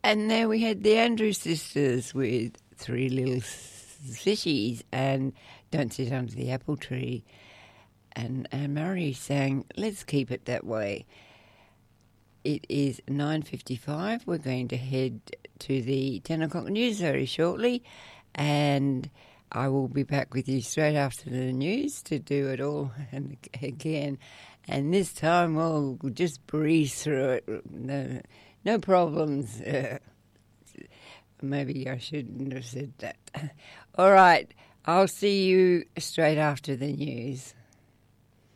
And then we had the Andrews Sisters with Three Little Fishies and Don't Sit Under the Apple Tree. And Anne Murray sang Let's Keep It That Way. It is 9:55. We're going to head to the 10 o'clock news very shortly, and I will be back with you straight after the news to do it all again. And this time we'll just breeze through it. No problems. Maybe I shouldn't have said that. All right, I'll see you straight after the news.